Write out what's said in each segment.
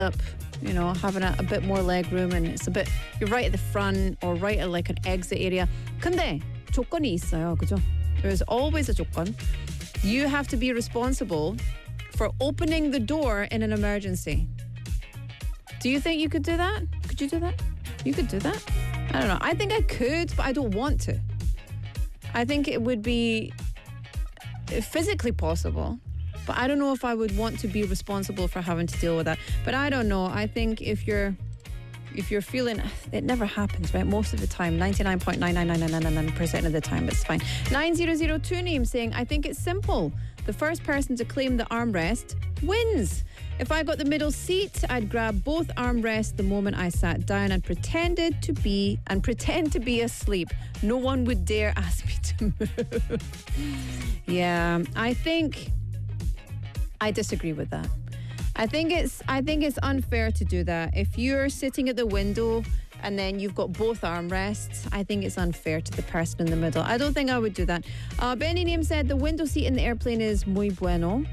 up, having a bit more leg room, and you're right at the front or right at like an exit area. 근데 조건이 있어요, 그죠? There's always a 조건. You have to be responsible for opening the door in an emergency. Do you think you could do that? Could you do that? You could do that? I don't know. I think I could, but I don't want to. I think it would be physically possible, but I don't know if I would want to be responsible for having to deal with that. But I don't know. I think if you're feeling, it never happens, right? Most of the time, 99.99999% of the time, it's fine. 9002 name saying, I think it's simple. The first person to claim the armrest wins. If I got the middle seat, I'd grab both armrests the moment I sat down and pretend to be asleep. No one would dare ask me to move. Yeah, I think I disagree with that. I think it's unfair to do that. If you're sitting at the window and then you've got both armrests, I think it's unfair to the person in the middle. I don't think I would do that. Benny Name said the window seat in the airplane is muy bueno.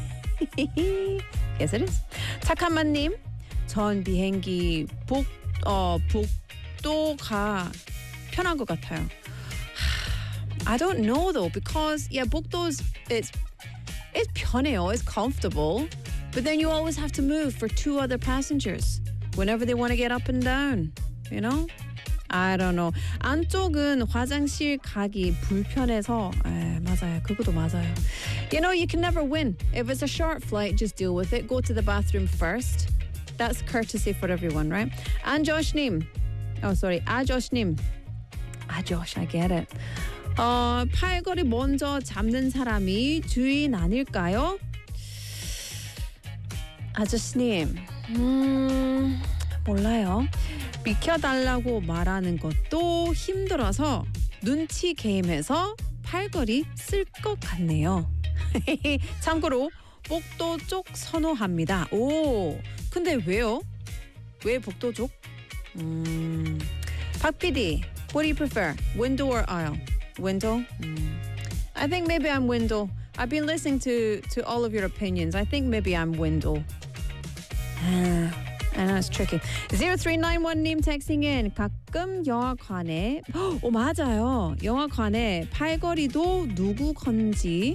Yes, it is. 착한만님, 전 비행기 복도가 편한 것 같아요. I don't know though, because 복도's it's 편해요, it's comfortable, but then you always have to move for two other passengers whenever they want to get up and down. I don't know. 안쪽은 화장실 가기 불편해서 맞아요. 그것도 맞아요. You can never win. If it's a short flight, just deal with it. Go to the bathroom first. That's courtesy for everyone, right? 아조sh님. Oh, sorry. 아조sh님. 아조sh, I get it. 팔걸이 먼저 잡는 사람이 주인 아닐까요? 아저씨님. 몰라요. 비켜달라고 말하는 것도 힘들어서 눈치 게임에서 팔걸이 쓸 것 같네요. 참고로 복도 쪽 선호합니다. 오, 근데 왜요? 왜 복도 쪽? 박 PD, what do you prefer? Window or aisle? Window? I think maybe I'm window. I've been listening to all of your opinions. I think maybe I'm window. I know it's tricky. 0391님 texting in. 가끔 영화관에 맞아요. 영화관에 팔걸이도 누구 건지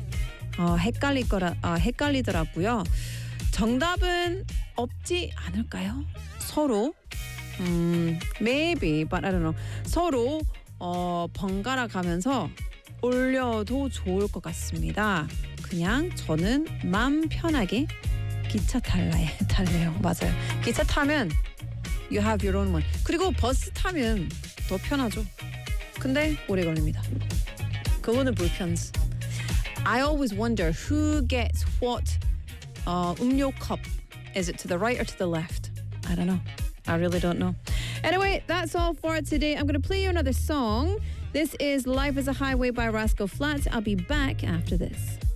헷갈리더라고요. 정답은 없지 않을까요? 서로 maybe, but I don't know. 서로 번갈아 가면서 올려도 좋을 것 같습니다. 그냥 저는 마음 편하게 기차 탈래요. 맞아요. 기차 타면 you have your own one. 그리고 버스 타면 더 편하죠. 근데 오래 걸립니다. 그거는 불편스. I always wonder who gets what 음료 cup. Is it to the right or to the left? I don't know. I really don't know. Anyway, that's all for today. I'm going to play you another song. This is Life is a Highway by Rascal Flatts. I'll be back after this.